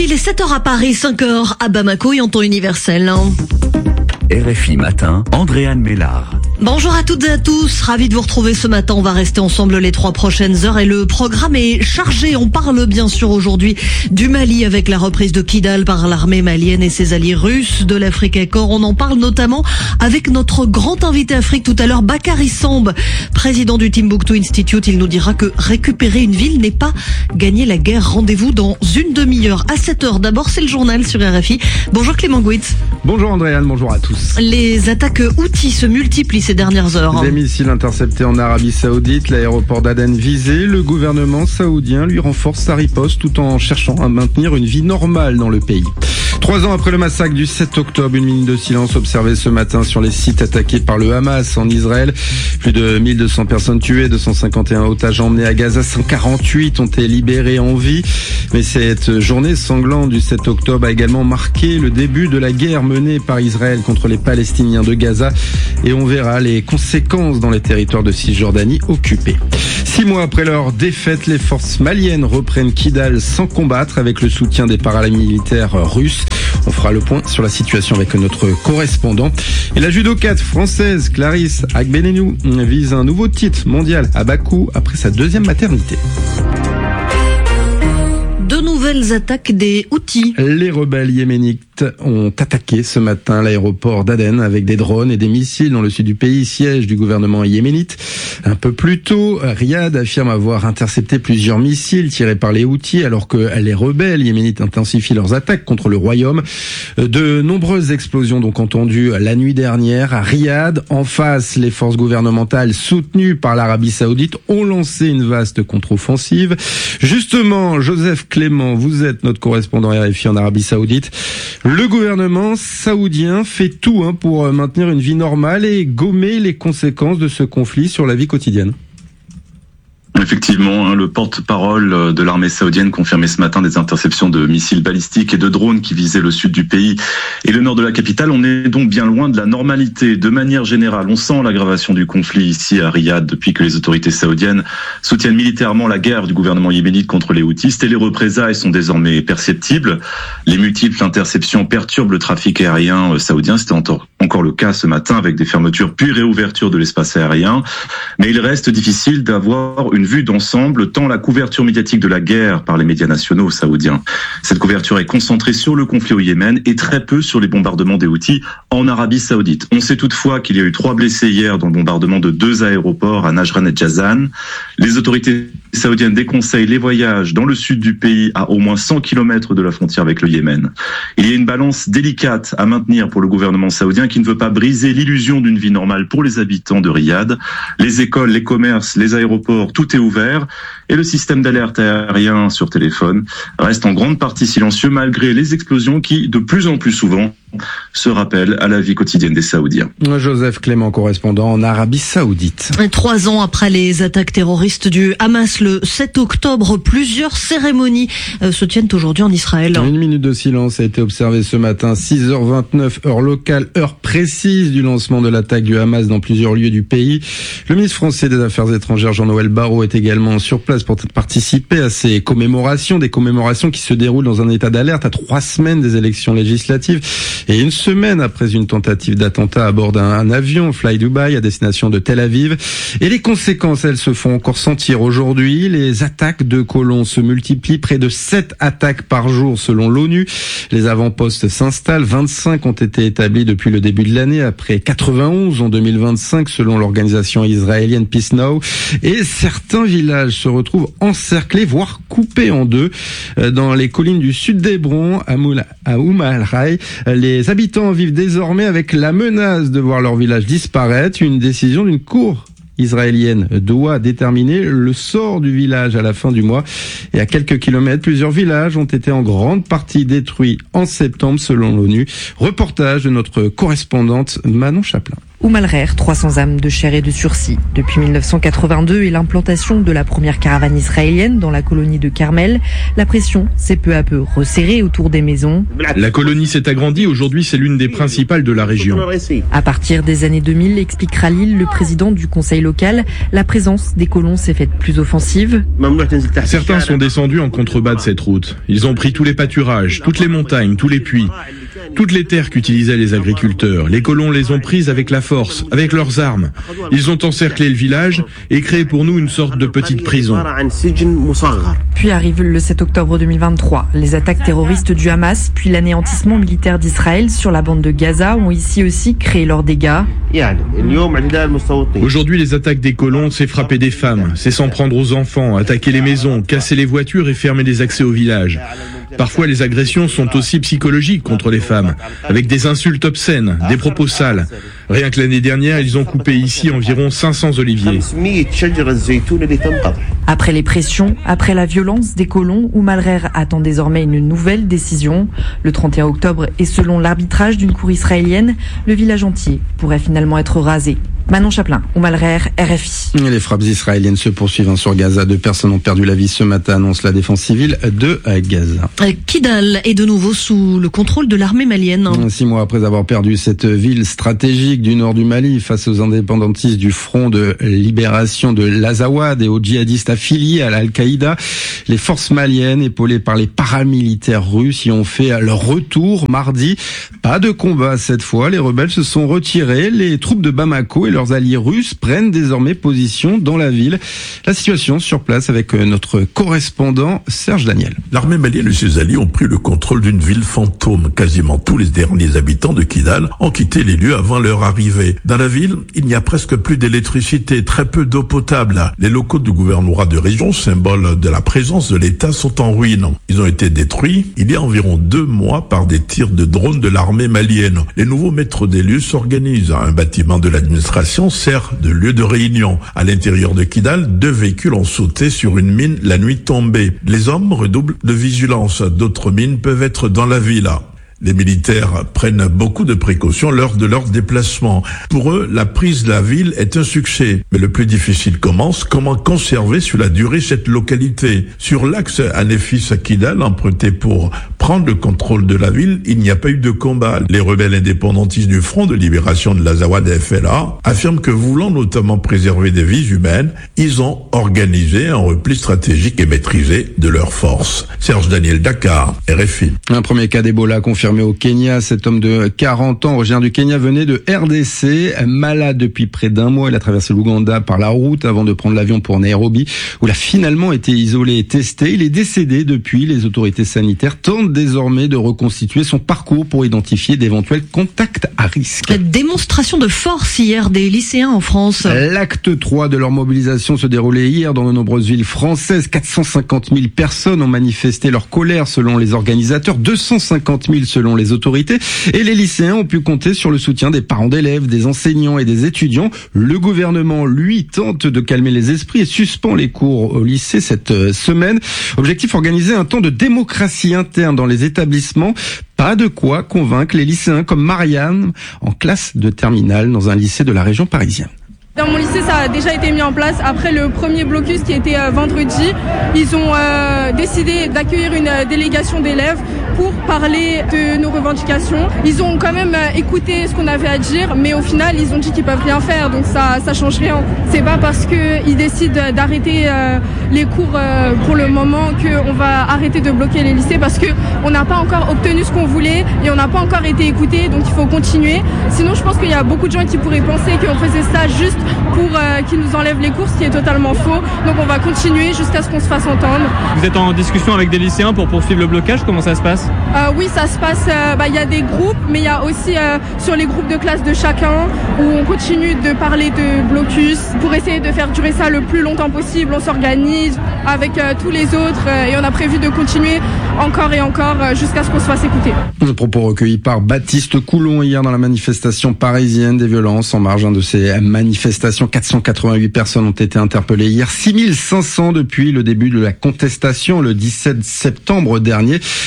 Il est 7h à Paris, 5h à Bamako et en temps universel. RFI Matin, Andréane Mélard. Bonjour à toutes et à tous, ravi de vous retrouver ce matin. On va rester ensemble les 3 prochaines heures et le programme est chargé. On parle bien sûr aujourd'hui du Mali avec la reprise de Kidal par l'armée malienne et ses alliés russes, de l'Afrique Corps. On en parle notamment avec notre grand invité Afrique tout à l'heure, Bakary Samb, président du Timbuktu Institute. Il nous dira que récupérer une ville n'est pas gagner la guerre. Rendez-vous dans une demi-heure à 7h. D'abord, c'est le journal sur RFI. Bonjour Clément Gouitz. Bonjour Andréane, bonjour à tous. Les attaques Houthis se multiplient ces dernières heures. Des missiles interceptés en Arabie Saoudite, l'aéroport d'Aden visé. Le gouvernement saoudien lui renforce sa riposte tout en cherchant à maintenir une vie normale dans le pays. 3 ans après le massacre du 7 octobre, une minute de silence observée ce matin sur les sites attaqués par le Hamas en Israël. Plus de 1200 personnes tuées, 251 otages emmenés à Gaza, 148 ont été libérés en vie. Mais cette journée sanglante du 7 octobre a également marqué le début de la guerre menée par Israël contre les Palestiniens de Gaza. Et on verra les conséquences dans les territoires de Cisjordanie occupés. 6 mois après leur défaite, les forces maliennes reprennent Kidal sans combattre avec le soutien des paramilitaires russes. On fera le point sur la situation avec notre correspondant. Et la judokate française Clarisse Agbenenou vise un nouveau titre mondial à Bakou après sa 2e maternité. De nouvelles attaques des Houthis. Les rebelles yéménites ont attaqué ce matin l'aéroport d'Aden avec des drones et des missiles dans le sud du pays, siège du gouvernement yéménite. Un peu plus tôt, Riyad affirme avoir intercepté plusieurs missiles tirés par les Houthis alors que les rebelles yéménites intensifient leurs attaques contre le royaume. De nombreuses explosions donc entendues la nuit dernière à Riyad. En face, les forces gouvernementales soutenues par l'Arabie Saoudite ont lancé une vaste contre-offensive. Justement, Joseph Clément, vous êtes notre correspondant RFI en Arabie Saoudite. Le gouvernement saoudien fait tout pour maintenir une vie normale et gommer les conséquences de ce conflit sur la vie quotidienne. Effectivement, le porte-parole de l'armée saoudienne confirmait ce matin des interceptions de missiles balistiques et de drones qui visaient le sud du pays et le nord de la capitale. On est donc bien loin de la normalité. De manière générale, on sent l'aggravation du conflit ici à Riyad depuis que les autorités saoudiennes soutiennent militairement la guerre du gouvernement yéménite contre les Houthis et les représailles sont désormais perceptibles. Les multiples interceptions perturbent le trafic aérien saoudien. C'était encore le cas ce matin avec des fermetures puis réouvertures de l'espace aérien. Mais il reste difficile d'avoir une vue d'ensemble, tant la couverture médiatique de la guerre par les médias nationaux saoudiens. Cette couverture est concentrée sur le conflit au Yémen et très peu sur les bombardements des Houthis en Arabie Saoudite. On sait toutefois qu'il y a eu 3 blessés hier dans le bombardement de 2 aéroports à Najran et Jazan. Les autorités saoudiennes déconseillent les voyages dans le sud du pays à au moins 100 km de la frontière avec le Yémen. Il y a une balance délicate à maintenir pour le gouvernement saoudien qui ne veut pas briser l'illusion d'une vie normale pour les habitants de Riyad. Les écoles, les commerces, les aéroports, tout est ouvert et le système d'alerte aérien sur téléphone reste en grande partie silencieux malgré les explosions qui, de plus en plus souvent, se rappellent à la vie quotidienne des Saoudiens. Joseph Clément, correspondant en Arabie Saoudite. 3 ans après les attaques terroristes du Hamas le 7 octobre, plusieurs cérémonies se tiennent aujourd'hui en Israël. Une minute de silence a été observée ce matin, 6h29, heure locale, heure précise du lancement de l'attaque du Hamas dans plusieurs lieux du pays. Le ministre français des Affaires étrangères, Jean-Noël Barrot, est également sur place pour participer à ces commémorations, des commémorations qui se déroulent dans un état d'alerte à 3 semaines des élections législatives. Et une semaine après une tentative d'attentat à bord d'un avion Fly Dubai à destination de Tel Aviv. Et les conséquences, elles se font encore sentir aujourd'hui. Les attaques de colons se multiplient, près de 7 attaques par jour selon l'ONU. Les avant-postes s'installent, 25 ont été établis depuis le début de l'année, après 91 en 2025 selon l'organisation israélienne Peace Now. Et certains villages se retrouvent encerclés, voire coupés en deux. Dans les collines du sud d'Hébron, à Umm al-Ray, les habitants vivent désormais avec la menace de voir leur village disparaître. Une décision d'une cour israélienne doit déterminer le sort du village à la fin du mois. Et à quelques kilomètres, plusieurs villages ont été en grande partie détruits en septembre selon l'ONU. Reportage de notre correspondante Manon Chaplin. Oumalrer, 300 âmes de chair et de sursis. Depuis 1982 et l'implantation de la première caravane israélienne dans la colonie de Carmel, la pression s'est peu à peu resserrée autour des maisons. La colonie s'est agrandie, aujourd'hui c'est l'une des principales de la région. À partir des années 2000, explique Khalil, le président du conseil local, la présence des colons s'est faite plus offensive. Certains sont descendus en contrebas de cette route. Ils ont pris tous les pâturages, toutes les montagnes, tous les puits, toutes les terres qu'utilisaient les agriculteurs. Les colons les ont prises avec la force, avec leurs armes. Ils ont encerclé le village et créé pour nous une sorte de petite prison. Puis arrive le 7 octobre 2023. Les attaques terroristes du Hamas, puis l'anéantissement militaire d'Israël sur la bande de Gaza ont ici aussi créé leurs dégâts. Aujourd'hui, les attaques des colons, c'est frapper des femmes, c'est s'en prendre aux enfants, attaquer les maisons, casser les voitures et fermer les accès au village. Parfois, les agressions sont aussi psychologiques contre les femmes, avec des insultes obscènes, des propos sales. Rien que l'année dernière, ils ont coupé ici environ 500 oliviers. Après les pressions, après la violence des colons, Oumalrer attend désormais une nouvelle décision. Le 31 octobre, et selon l'arbitrage d'une cour israélienne, le village entier pourrait finalement être rasé. Manon Chaplin, Oumalrer, RFI. Les frappes israéliennes se poursuivent sur Gaza. 2 personnes ont perdu la vie ce matin, annonce la défense civile de Gaza. Kidal est de nouveau sous le contrôle de l'armée malienne. 6 mois après avoir perdu cette ville stratégique du nord du Mali face aux indépendantistes du Front de libération de l'Azawad et aux djihadistes affiliés à l'Al-Qaïda, les forces maliennes, épaulées par les paramilitaires russes, y ont fait leur retour mardi. Pas de combat cette fois, les rebelles se sont retirés. Les troupes de Bamako et leurs alliés russes prennent désormais position dans la ville. La situation sur place avec notre correspondant Serge Daniel. L'armée malienne et ses alliés ont pris le contrôle d'une ville fantôme. Quasiment tous les derniers habitants de Kidal ont quitté les lieux avant leur arrivée. Dans la ville, il n'y a presque plus d'électricité, très peu d'eau potable. Les locaux du gouvernorat de région, symbole de la présence de l'État, sont en ruine. Ils ont été détruits il y a environ 2 mois par des tirs de drones de l'armée malienne. Les nouveaux maîtres des lieux s'organisent. Un bâtiment de l'administration sert de lieu de réunion. À l'intérieur de Kidal, 2 véhicules ont sauté sur une mine la nuit tombée. Les hommes redoublent de vigilance. D'autres mines peuvent être dans la ville. Les militaires prennent beaucoup de précautions lors de leur déplacement. Pour eux, la prise de la ville est un succès. Mais le plus difficile commence. Comment conserver sur la durée cette localité? Sur l'axe Anéfis-Kidal, emprunté pour prendre le contrôle de la ville, il n'y a pas eu de combat. Les rebelles indépendantistes du Front de libération de l'Azawad FLA affirment que voulant notamment préserver des vies humaines, ils ont organisé un repli stratégique et maîtrisé de leurs forces. Serge Daniel, Dakar, RFI. Un premier cas d'Ebola confirmé au Kenya. Cet homme de 40 ans, originaire du Kenya, venait de RDC, malade depuis près d'1 mois. Il a traversé l'Ouganda par la route avant de prendre l'avion pour Nairobi, où il a finalement été isolé et testé. Il est décédé depuis. Les autorités sanitaires tentent désormais de reconstituer son parcours pour identifier d'éventuels contacts à risque. Démonstration de force hier des lycéens en France. L'acte 3 de leur mobilisation se déroulait hier dans de nombreuses villes françaises. 450 000 personnes ont manifesté leur colère selon les organisateurs, 250 000 selon les autorités, et les lycéens ont pu compter sur le soutien des parents d'élèves, des enseignants et des étudiants. Le gouvernement, lui, tente de calmer les esprits et suspend les cours au lycée cette semaine. Objectif, organiser un temps de démocratie interne dans les établissements. Pas de quoi convaincre les lycéens comme Marianne en classe de terminale dans un lycée de la région parisienne. Dans mon lycée, ça a déjà été mis en place. Après le premier blocus qui était vendredi, ils ont décidé d'accueillir une délégation d'élèves pour parler de nos revendications. Ils ont quand même écouté ce qu'on avait à dire, mais au final, ils ont dit qu'ils peuvent rien faire, donc ça change rien. C'est pas parce qu'ils décident d'arrêter les cours pour le moment qu'on va arrêter de bloquer les lycées, parce qu'on n'a pas encore obtenu ce qu'on voulait et on n'a pas encore été écouté, donc il faut continuer. Sinon, je pense qu'il y a beaucoup de gens qui pourraient penser qu'on faisait ça juste pour qu'ils nous enlèvent les cours, ce qui est totalement faux. Donc on va continuer jusqu'à ce qu'on se fasse entendre. Vous êtes en discussion avec des lycéens pour poursuivre le blocage? Comment ça se passe? Oui, ça se passe, y a des groupes, mais il y a aussi sur les groupes de classe de chacun où on continue de parler de blocus pour essayer de faire durer ça le plus longtemps possible. On s'organise avec tous les autres et on a prévu de continuer encore et encore jusqu'à ce qu'on se fasse écouter. Un propos recueilli par Baptiste Coulon hier dans la manifestation parisienne des violences en marge de ces manifestations. 488 personnes ont été interpellées hier, 6500 depuis le début de la contestation le 17 septembre dernier. Et il y aura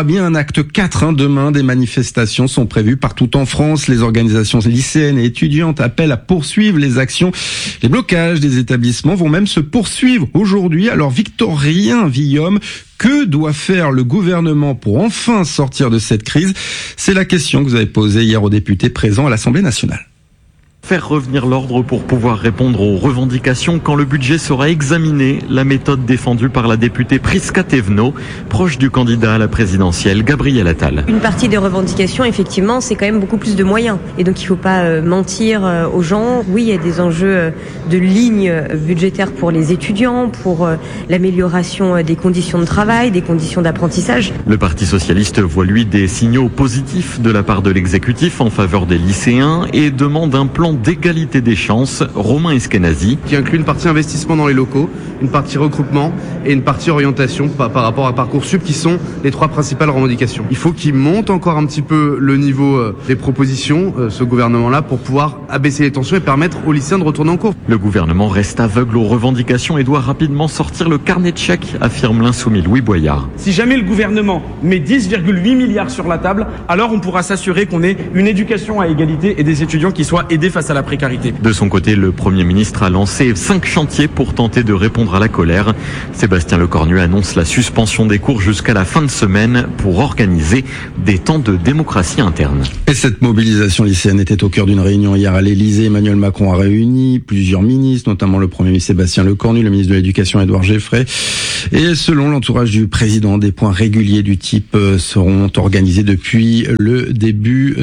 aura bien un acte 4 demain. Des manifestations sont prévues partout en France. Les organisations lycéennes et étudiantes appellent à poursuivre les actions. Les blocages des établissements vont même se poursuivre aujourd'hui. Alors Victorien Villaume, que doit faire le gouvernement pour enfin sortir de cette crise? C'est la question que vous avez posée hier aux députés présents à l'Assemblée nationale. Faire revenir l'ordre pour pouvoir répondre aux revendications quand le budget sera examiné. La méthode défendue par la députée Prisca Thévenot, proche du candidat à la présidentielle, Gabriel Attal. Une partie des revendications, effectivement, c'est quand même beaucoup plus de moyens. Et donc il ne faut pas mentir aux gens. Oui, il y a des enjeux de lignes budgétaires pour les étudiants, pour l'amélioration des conditions de travail, des conditions d'apprentissage. Le Parti socialiste voit, lui, des signaux positifs de la part de l'exécutif en faveur des lycéens et demande un plan d'égalité des chances. Romain Eskenazi, qui inclut une partie investissement dans les locaux, une partie regroupement et une partie orientation par rapport à Parcoursup, qui sont les 3 principales revendications. Il faut qu'il monte encore un petit peu le niveau des propositions, ce gouvernement-là, pour pouvoir abaisser les tensions et permettre aux lycéens de retourner en cours. Le gouvernement reste aveugle aux revendications et doit rapidement sortir le carnet de chèques, affirme l'insoumis Louis Boyard. Si jamais le gouvernement met 10,8 milliards sur la table, alors on pourra s'assurer qu'on ait une éducation à égalité et des étudiants qui soient aidés face à la précarité. De son côté, le Premier ministre a lancé 5 chantiers pour tenter de répondre à la colère. Sébastien Lecornu annonce la suspension des cours jusqu'à la fin de semaine pour organiser des temps de démocratie interne. Et cette mobilisation lycéenne était au cœur d'une réunion hier à l'Elysée. Emmanuel Macron a réuni plusieurs ministres, notamment le Premier ministre Sébastien Lecornu, le ministre de l'Éducation Édouard Geoffrey. Et selon l'entourage du président, des points réguliers du type sont organisés depuis le début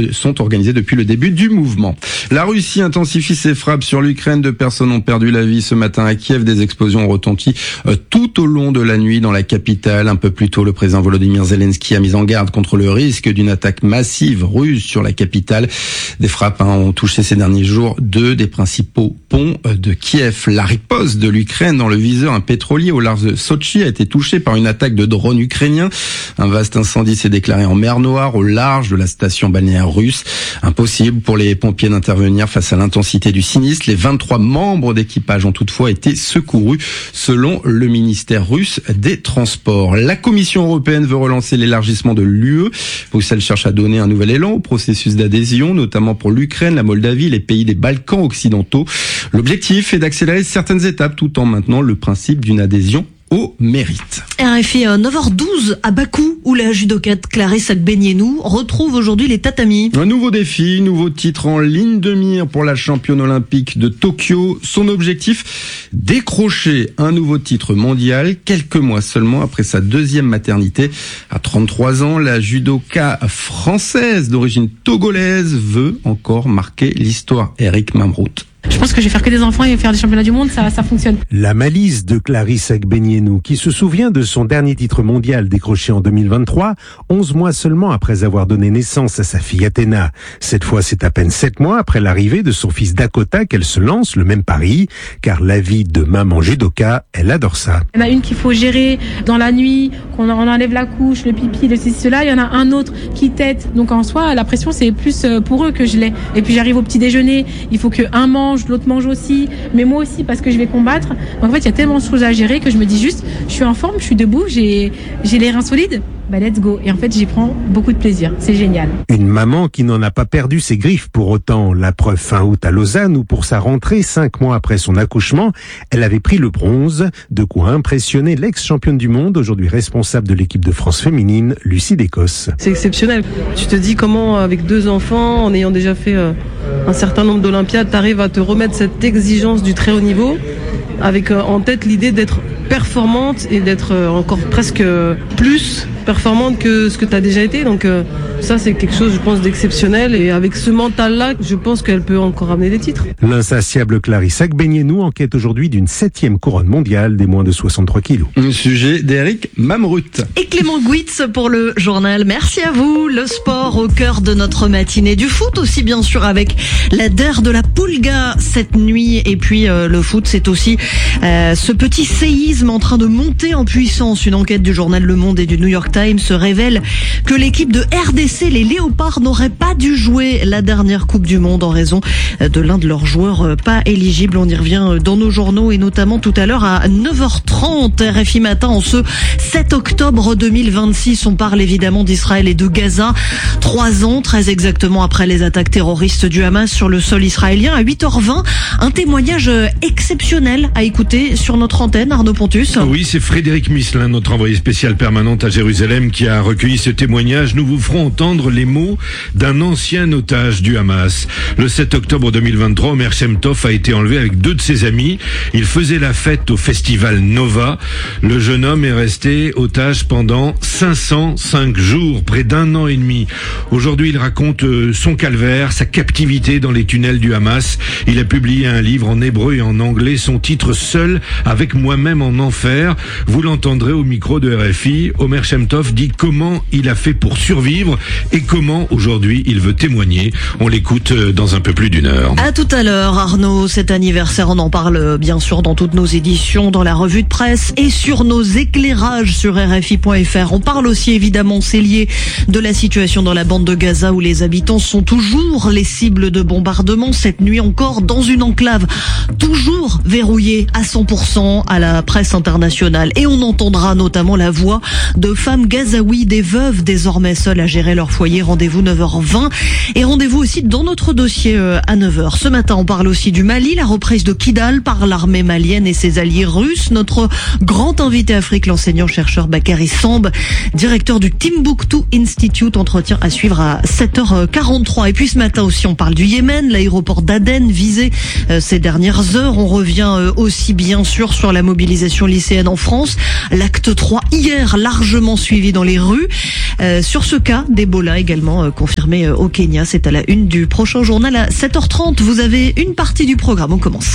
du mouvement. La Russie intensifie ses frappes sur l'Ukraine. 2 personnes ont perdu la vie ce matin à Kiev. Des explosions ont retenti tout au long de la nuit dans la capitale. Un peu plus tôt, le président Volodymyr Zelensky a mis en garde contre le risque d'une attaque massive russe sur la capitale. Des frappes ont touché ces derniers jours 2 des principaux ponts de Kiev. La riposte de l'Ukraine dans le viseur, un pétrolier au large de Sochi a été touché par une attaque de drones ukrainiens. Un vaste incendie s'est déclaré en mer Noire au large de la station balnéaire russe. Impossible pour les pompiers d'intervenir face à l'intensité du sinistre. Les 23 membres d'équipage ont toutefois été secourus selon le ministère russe des Transports. La Commission européenne veut relancer l'élargissement de l'UE. Bruxelles cherche à donner un nouvel élan au processus d'adhésion, notamment pour l'Ukraine, la Moldavie, les pays des Balkans occidentaux. L'objectif est d'accélérer certaines étapes tout en maintenant le principe d'une adhésion au mérite. RFI 9h12 à Bakou, où la judokate Clarisse Agbenienou retrouve aujourd'hui les tatamis. Un nouveau défi, nouveau titre en ligne de mire pour la championne olympique de Tokyo. Son objectif, décrocher un nouveau titre mondial quelques mois seulement après sa 2e maternité. À 33 ans, la judoka française d'origine togolaise veut encore marquer l'histoire. Eric Mamrout. Je pense que je vais faire que des enfants et faire des championnats du monde, ça fonctionne. La malice de Clarisse Agbenienou, qui se souvient de son dernier titre mondial décroché en 2023, 11 mois seulement après avoir donné naissance à sa fille Athéna. Cette fois, c'est à peine 7 mois après l'arrivée de son fils Dakota qu'elle se lance le même pari, car la vie de maman judoka, elle adore ça. Il y en a une qu'il faut gérer dans la nuit, qu'on enlève la couche, le pipi, le ceci, cela. Il y en a un autre qui tète. Donc en soi, la pression, c'est plus pour eux que je l'ai. Et puis j'arrive au petit déjeuner, il faut que un mange, l'autre mange aussi, mais moi aussi parce que je vais combattre. Donc en fait, il y a tellement de choses à gérer que je me dis juste, je suis en forme, je suis debout, j'ai les reins solides. Bah let's go. Et en fait, j'y prends beaucoup de plaisir. C'est génial. Une maman qui n'en a pas perdu ses griffes pour autant. La preuve fin août à Lausanne où pour sa rentrée, 5 mois après son accouchement, elle avait pris le bronze. De quoi impressionner l'ex-championne du monde, aujourd'hui responsable de l'équipe de France féminine, Lucie d'Écosse. C'est exceptionnel. Tu te dis comment, avec 2 enfants, en ayant déjà fait un certain nombre d'Olympiades, t'arrives à te remettre cette exigence du très haut niveau, avec en tête l'idée d'être performante et d'être encore presque plus performante que ce que tu as déjà été. Donc ça, c'est quelque chose, je pense, d'exceptionnel. Et avec ce mental-là, je pense qu'elle peut encore amener des titres. L'insatiable Clarisse Agbenienou enquête aujourd'hui d'une 7e couronne mondiale des moins de 63 kilos. Un sujet d'Eric Mamrout. Et Clément Gouitz pour le journal. Merci à vous. Le sport au cœur de notre matinée. Du foot aussi, bien sûr, avec la DER de la Pulga cette nuit. Et puis le foot, c'est aussi ce petit séisme en train de monter en puissance. Une enquête du journal Le Monde et du New York Times révèle que l'équipe de RDC blessés. Les Léopards n'auraient pas dû jouer la dernière Coupe du Monde en raison de l'un de leurs joueurs pas éligible. On y revient dans nos journaux et notamment tout à l'heure à 9h30 RFI Matin en ce 7 octobre 2026. On parle évidemment d'Israël et de Gaza. 3 ans, très exactement après les attaques terroristes du Hamas sur le sol israélien. À 8h20, un témoignage exceptionnel à écouter sur notre antenne, Arnaud Pontus. Oui, c'est Frédéric Misselin, notre envoyé spécial permanente à Jérusalem, qui a recueilli ce témoignage. Nous vous ferons entendre les mots d'un ancien otage du Hamas. Le 7 octobre 2023, Omer Shem Tov a été enlevé avec 2 de ses amis. Il faisait la fête au festival Nova. Le jeune homme est resté otage pendant 505 jours, près d'1 an et demi. Aujourd'hui, il raconte son calvaire, sa captivité dans les tunnels du Hamas. Il a publié un livre en hébreu et en anglais, son titre « Seul avec moi-même en enfer ». Vous l'entendrez au micro de RFI. Omer Shem Tov dit comment il a fait pour survivre et comment aujourd'hui il veut témoigner. On l'écoute dans un peu plus d'1 heure. À tout à l'heure, Arnaud. Cet anniversaire, on en parle bien sûr dans toutes nos éditions, dans la revue de presse et sur nos éclairages sur RFI.fr. On parle aussi évidemment, c'est lié, de la situation dans la bande de Gaza où les habitants sont toujours les cibles de bombardements. Cette nuit encore, dans une enclave toujours verrouillée à 100% à la presse internationale. Et on entendra notamment la voix de femmes gazaouis, des veuves désormais seules à gérer leur foyer. Rendez-vous 9h20 et rendez-vous aussi dans notre dossier à 9h. Ce matin, on parle aussi du Mali, la reprise de Kidal par l'armée malienne et ses alliés russes. Notre grand invité Afrique, l'enseignant-chercheur Bakary Samb, directeur du Timbuktu Institute, entretien à suivre à 7h43. Et puis ce matin aussi, on parle du Yémen, l'aéroport d'Aden visé ces dernières heures. On revient aussi bien sûr sur la mobilisation lycéenne en France. L'acte 3 hier, largement suivi dans les rues. Sur ce cas d'Ebola également confirmé au Kenya. C'est à la une du prochain journal à 7h30. Vous avez une partie du programme. On commence.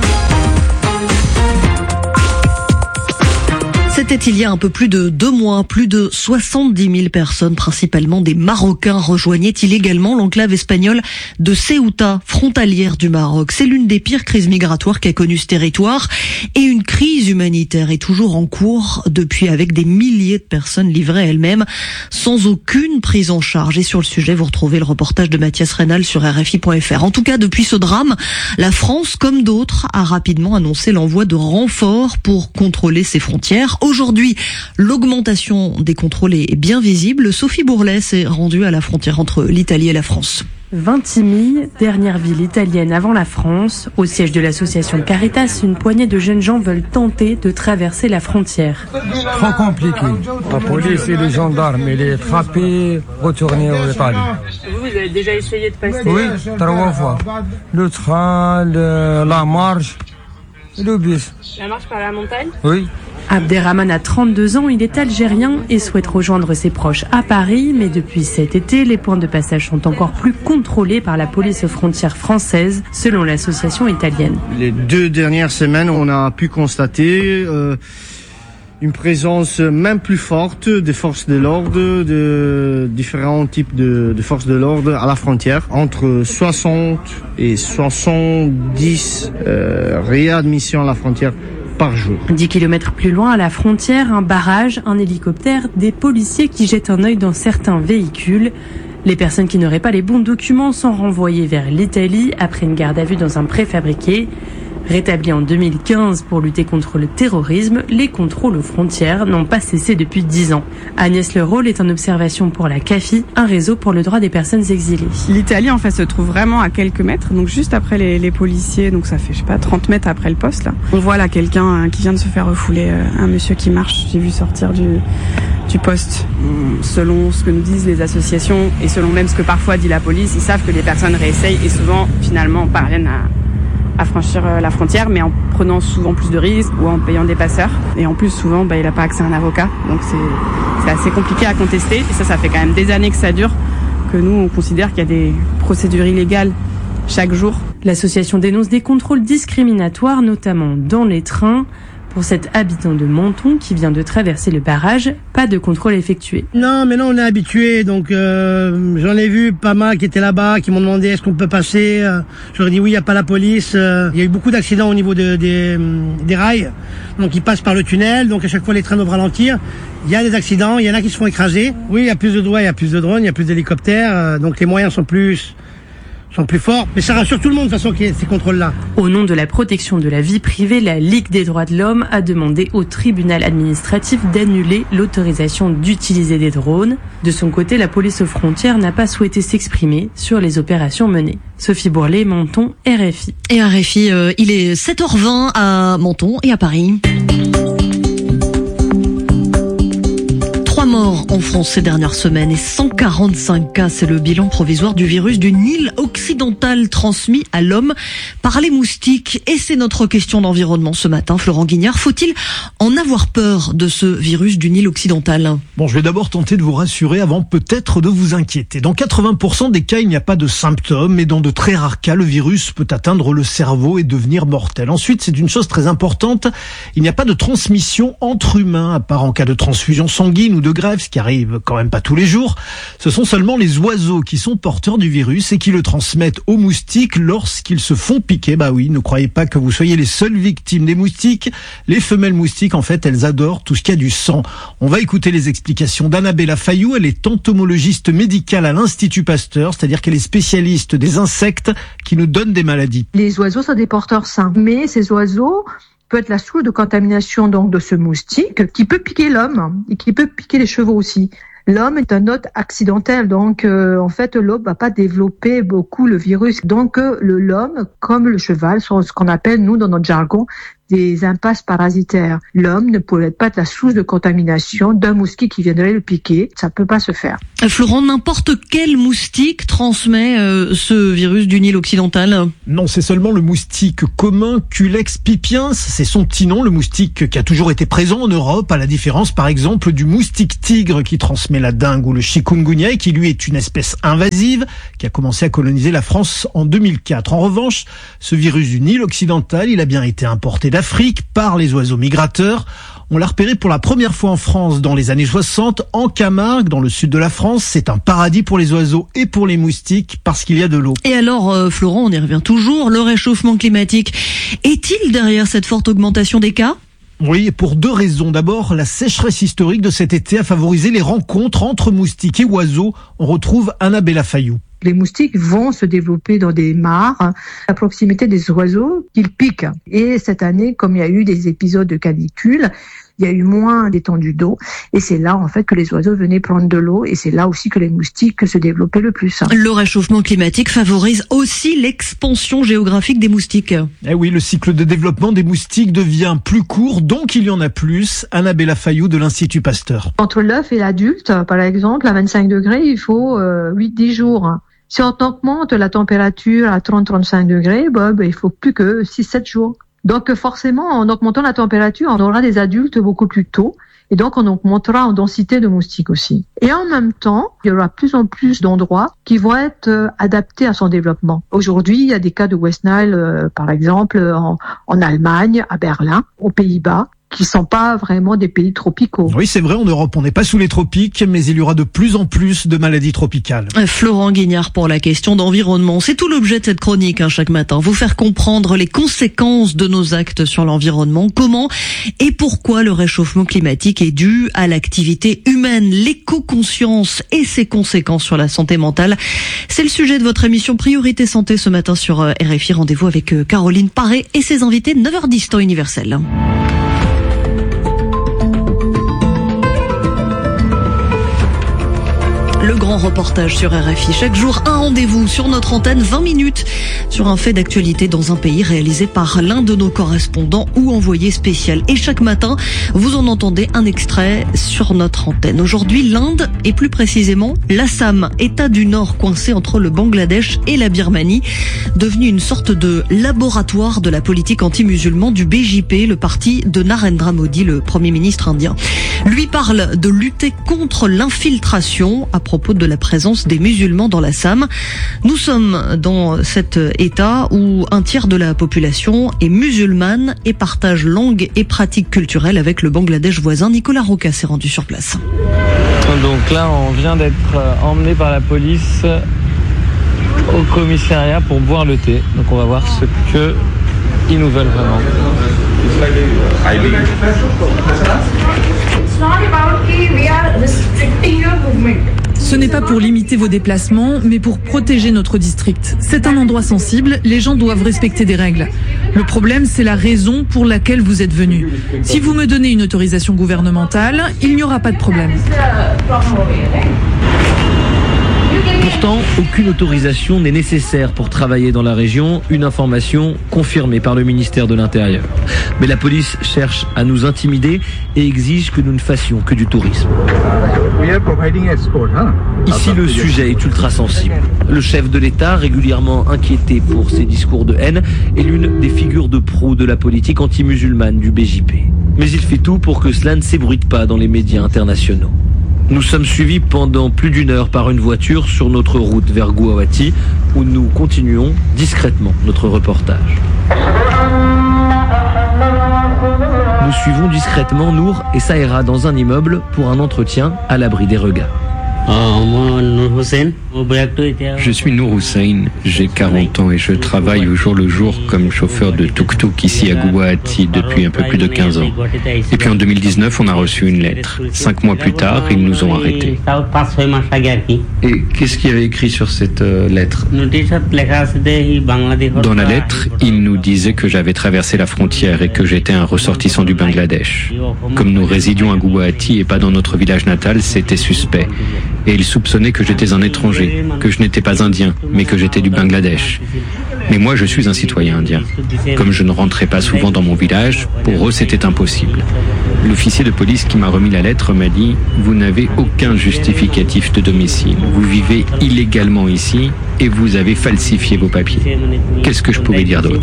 C'était il y a un peu plus de 2 mois, plus de 70 000 personnes, principalement des Marocains, rejoignaient illégalement l'enclave espagnole de Ceuta, frontalière du Maroc. C'est l'une des pires crises migratoires qu'a connu ce territoire et une crise humanitaire est toujours en cours depuis, avec des milliers de personnes livrées elles-mêmes sans aucune prise en charge. Et sur le sujet, vous retrouvez le reportage de Mathias Reynal sur RFI.fr. En tout cas, depuis ce drame, la France, comme d'autres, a rapidement annoncé l'envoi de renforts pour contrôler ses frontières. Aujourd'hui, l'augmentation des contrôles est bien visible. Sophie Bourlet s'est rendue à la frontière entre l'Italie et la France. Ventimille, dernière ville italienne avant la France, au siège de l'association Caritas, une poignée de jeunes gens veulent tenter de traverser la frontière. Trop compliqué. La police et les gendarmes, ils les frappés, retournés au Italie. Vous avez déjà essayé de passer? Oui, 3 fois. Le train, la marche, le bus. La marche par la montagne? Oui. Abderrahman a 32 ans, il est algérien et souhaite rejoindre ses proches à Paris. Mais depuis cet été, les points de passage sont encore plus contrôlés par la police aux frontières françaises, selon l'association italienne. Les 2 dernières semaines, on a pu constater une présence même plus forte des forces de l'ordre, de différents types de forces de l'ordre à la frontière. Entre 60 et 70 réadmissions à la frontière par jour. 10 km plus loin, à la frontière, un barrage, un hélicoptère, des policiers qui jettent un œil dans certains véhicules. Les personnes qui n'auraient pas les bons documents sont renvoyées vers l'Italie après une garde à vue dans un préfabriqué. Rétablis en 2015 pour lutter contre le terrorisme, les contrôles aux frontières n'ont pas cessé depuis 10 ans. Agnès Leroll est en observation pour la CAFI, un réseau pour le droit des personnes exilées. L'Italie, en fait, se trouve vraiment à quelques mètres, donc juste après les policiers, donc ça fait, 30 mètres après le poste, là. On voit là quelqu'un qui vient de se faire refouler, un monsieur qui marche, j'ai vu sortir du poste. Selon ce que nous disent les associations et selon même ce que parfois dit la police, ils savent que les personnes réessayent et souvent, finalement, parviennent à franchir la frontière, mais en prenant souvent plus de risques ou en payant des passeurs. Et en plus, souvent, il n'a pas accès à un avocat. Donc c'est assez compliqué à contester. Et ça fait quand même des années que ça dure, que nous, on considère qu'il y a des procédures illégales chaque jour. L'association dénonce des contrôles discriminatoires, notamment dans les trains. Pour cet habitant de Menton qui vient de traverser le barrage, pas de contrôle effectué. Non, mais non, on est habitué, donc j'en ai vu pas mal qui étaient là-bas, qui m'ont demandé est-ce qu'on peut passer. Je leur ai dit oui, il n'y a pas la police. Il y a eu beaucoup d'accidents au niveau des rails, donc ils passent par le tunnel, donc à chaque fois les trains doivent ralentir. Il y a des accidents, il y en a qui se font écraser. Oui, il y a plus de drones, il y a plus d'hélicoptères, donc les moyens sont plus forts, mais ça rassure tout le monde de toute façon qu'il y ait ces contrôles-là. Au nom de la protection de la vie privée, la Ligue des droits de l'homme a demandé au tribunal administratif d'annuler l'autorisation d'utiliser des drones. De son côté, la police aux frontières n'a pas souhaité s'exprimer sur les opérations menées. Sophie Bourlet, Menton, RFI. Et RFI, il est 7h20 à Menton et à Paris. 3 morts en France ces dernières semaines et 145 cas, c'est le bilan provisoire du virus du Nil occidental transmis à l'homme par les moustiques. Et c'est notre question d'environnement ce matin. Florent Guignard, faut-il en avoir peur de ce virus du Nil occidental ? Bon, je vais d'abord tenter de vous rassurer avant peut-être de vous inquiéter. Dans 80% des cas, il n'y a pas de symptômes, mais dans de très rares cas, le virus peut atteindre le cerveau et devenir mortel. Ensuite, c'est une chose très importante, il n'y a pas de transmission entre humains, à part en cas de transfusion sanguine ou de greffe, ce qui arrive quand même pas tous les jours. Ce sont seulement les oiseaux qui sont porteurs du virus et qui le transmettent aux moustiques lorsqu'ils se font piquer. Bah oui, ne croyez pas que vous soyez les seules victimes des moustiques. Les femelles moustiques, en fait, elles adorent tout ce qui a du sang. On va écouter les explications d'Annabella Fayou. Elle est entomologiste médicale à l'Institut Pasteur, c'est-à-dire qu'elle est spécialiste des insectes qui nous donnent des maladies. Les oiseaux sont des porteurs sains, mais ces oiseaux peut être la source de contamination donc de ce moustique qui peut piquer l'homme et qui peut piquer les chevaux aussi. L'homme est un hôte accidentel, donc en fait l'homme va pas développer beaucoup le virus. Donc l'homme, comme le cheval, sont ce qu'on appelle nous dans notre jargon des impasses parasitaires. L'homme ne pourrait pas être la source de contamination d'un moustique qui viendrait le piquer. Ça peut pas se faire. Florent, n'importe quel moustique transmet ce virus du Nil occidental ? Non, c'est seulement le moustique commun Culex pipiens. C'est son petit nom, le moustique qui a toujours été présent en Europe, à la différence par exemple du moustique tigre qui transmet la dengue ou le chikungunya et qui lui est une espèce invasive qui a commencé à coloniser la France en 2004. En revanche, ce virus du Nil occidental, il a bien été importé d'Afrique par les oiseaux migrateurs. On l'a repéré pour la première fois en France dans les années 60, en Camargue, dans le sud de la France. C'est un paradis pour les oiseaux et pour les moustiques parce qu'il y a de l'eau. Et alors, Florent, on y revient toujours, le réchauffement climatique est-il derrière cette forte augmentation des cas ? Oui, pour 2 raisons. D'abord, la sécheresse historique de cet été a favorisé les rencontres entre moustiques et oiseaux. On retrouve Annabella Fayou. Les moustiques vont se développer dans des mares à proximité des oiseaux qu'ils piquent. Et cette année, comme il y a eu des épisodes de canicule, il y a eu moins d'étendue d'eau. Et c'est là, en fait, que les oiseaux venaient prendre de l'eau. Et c'est là aussi que les moustiques se développaient le plus. Le réchauffement climatique favorise aussi l'expansion géographique des moustiques. Eh oui, le cycle de développement des moustiques devient plus court, donc il y en a plus. Annabella Fayou de l'Institut Pasteur. Entre l'œuf et l'adulte, par exemple, à 25 degrés, il faut 8-10 jours. Si on augmente la température à 30-35 degrés, il faut plus que 6-7 jours. Donc forcément, en augmentant la température, on aura des adultes beaucoup plus tôt. Et donc, on augmentera en densité de moustiques aussi. Et en même temps, il y aura plus en plus d'endroits qui vont être adaptés à son développement. Aujourd'hui, il y a des cas de West Nile, par exemple, en Allemagne, à Berlin, aux Pays-Bas, qui sont pas vraiment des pays tropicaux. Oui, c'est vrai, en Europe, on n'est pas sous les tropiques, mais il y aura de plus en plus de maladies tropicales. Florent Guignard pour la question d'environnement. C'est tout l'objet de cette chronique, chaque matin. Vous faire comprendre les conséquences de nos actes sur l'environnement, comment et pourquoi le réchauffement climatique est dû à l'activité humaine, l'éco-conscience et ses conséquences sur la santé mentale. C'est le sujet de votre émission Priorité Santé ce matin sur RFI. Rendez-vous avec Caroline Paré et ses invités, 9h10 temps universel. Le grand reportage sur RFI. Chaque jour, un rendez-vous sur notre antenne, 20 minutes, sur un fait d'actualité dans un pays réalisé par l'un de nos correspondants ou envoyés spécial. Et chaque matin, vous en entendez un extrait sur notre antenne. Aujourd'hui, l'Inde, et plus précisément l'Assam, État du Nord coincé entre le Bangladesh et la Birmanie, devenu une sorte de laboratoire de la politique anti-musulman du BJP, le parti de Narendra Modi, le Premier ministre indien. Lui parle de lutter contre l'infiltration à propos propos de la présence des musulmans dans l'Assam. Nous sommes dans cet État où un tiers de la population est musulmane et partage langue et pratiques culturelles avec le Bangladesh voisin. Nicolas Roca s'est rendu sur place. Donc là, on vient d'être emmené par la police au commissariat pour boire le thé. Donc on va voir ce que ils nous veulent vraiment. Ce n'est pas pour limiter vos déplacements, mais pour protéger notre district. C'est un endroit sensible, les gens doivent respecter des règles. Le problème, c'est la raison pour laquelle vous êtes venu. Si vous me donnez une autorisation gouvernementale, il n'y aura pas de problème. Pourtant, aucune autorisation n'est nécessaire pour travailler dans la région, une information confirmée par le ministère de l'Intérieur. Mais la police cherche à nous intimider et exige que nous ne fassions que du tourisme. Ici, le sujet est ultra sensible. Le chef de l'État, régulièrement inquiété pour ses discours de haine, est l'une des figures de proue de la politique anti-musulmane du BJP. Mais il fait tout pour que cela ne s'ébruite pas dans les médias internationaux. Nous sommes suivis pendant plus d'1 heure par une voiture sur notre route vers Guwahati, où nous continuons discrètement notre reportage. Nous suivons discrètement Nour et Saïra dans un immeuble pour un entretien à l'abri des regards. Je suis Nour Hussein, j'ai 40 ans et je travaille au jour le jour comme chauffeur de tuk-tuk ici à Guwahati depuis un peu plus de 15 ans. Et puis en 2019, on a reçu une lettre. 5 mois plus tard, ils nous ont arrêtés. Et qu'est-ce qu'il y avait écrit sur cette lettre ? Dans la lettre, il nous disait que j'avais traversé la frontière et que j'étais un ressortissant du Bangladesh. Comme nous résidions à Guwahati et pas dans notre village natal, c'était suspect. Et ils soupçonnaient que j'étais un étranger, que je n'étais pas indien, mais que j'étais du Bangladesh. Mais moi, je suis un citoyen indien. Comme je ne rentrais pas souvent dans mon village, pour eux, c'était impossible. L'officier de police qui m'a remis la lettre m'a dit « Vous n'avez aucun justificatif de domicile. Vous vivez illégalement ici et vous avez falsifié vos papiers. » Qu'est-ce que je pouvais dire d'autre ?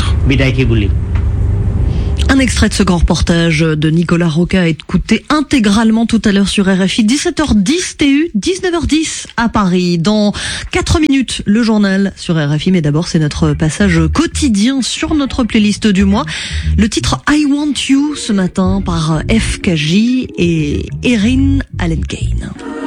Un extrait de ce grand reportage de Nicolas Roca a écouté intégralement tout à l'heure sur RFI. 17h10 TU, 19h10 à Paris. Dans 4 minutes, le journal sur RFI. Mais d'abord, c'est notre passage quotidien sur notre playlist du mois. Le titre I Want You ce matin par FKJ et Erin Allen Kane.